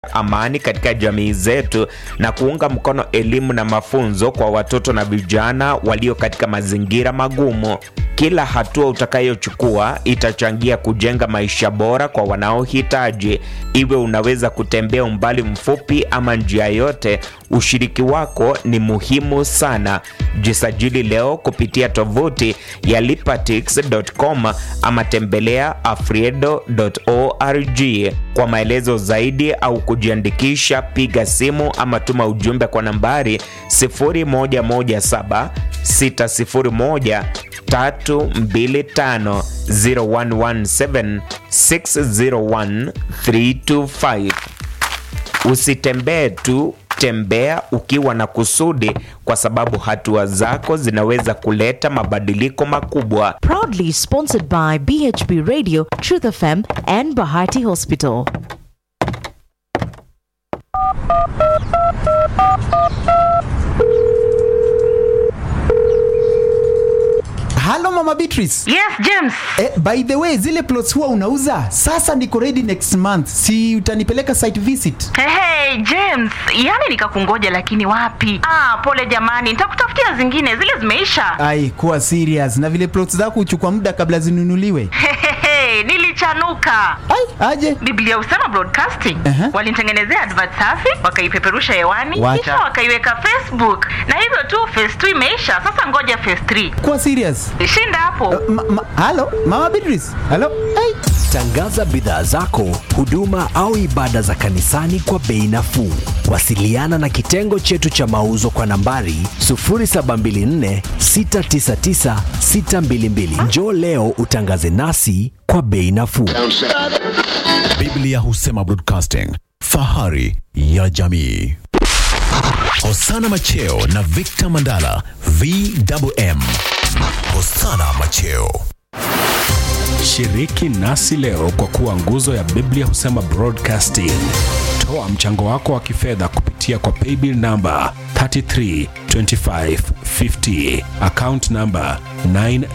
amani katika jamii zetu na kuunga mkono elimu na mafunzo kwa watoto na vijana walio katika mazingira magumu. Kila hatua utakayochukua itachangia kujenga maisha bora kwa wanaohitaji. Iwe unaweza kutembea umbali mfupi ama njia yote, ushiriki wako ni muhimu sana. Jisajili leo kupitia tovuti ya lipatix.com ama tembelea afriedo.org. Kwa maelezo zaidi au kujiandikisha, piga simu ama tuma ujumbe kwa nambari 0117 601 325 0117 601 325. Usitembee tu, tembea ukiwa na kusudi, kwa sababu hatua zako zinaweza kuleta mabadiliko makubwa. Proudly sponsored by BHB Radio, Truth FM and Bahati Hospital. Hello Mama Beatrice. Yes, James. By the way, zile plots huwa unauza? Sasa niko ready next month. Si utanipeleka site visit? Hey, James, yani nikakungoja lakini wapi? Pole jamani, nitakutafutia zingine, zile zimeisha. Ai, kuwa serious. Na vile plots zako huchukua muda kabla zinunuliwe. Nilichanuka. Ai, aje? Biblia Husema Broadcasting. Walinitengenezea advert safi, wakaipeperusha hewani, kisha wakaiweka Facebook. Na hivyo tu phase 2 imeisha, sasa ngoja phase 3. Kuwa serious. Shinda hapo. Hello, Mama Beatrice. Hello. Hey. Tangaza bidhaa zako, huduma au ibada za kanisani kwa bei nafuu. Wasiliana na kitengo chetu cha mauzo kwa nambari 0724 699 622. Njoo leo utangaze nasi kwa bei nafuu. Biblia Husema Broadcasting, fahari ya jamii. Hosana Macheo na Victor Mandala, VMM. Hosana Macheo. Shiriki nasi leo kwa kuwa nguzo ya Biblia Husema Broadcasting. Toa mchango wako wa kifedha kupitia kwa paybill number 332550, account number 9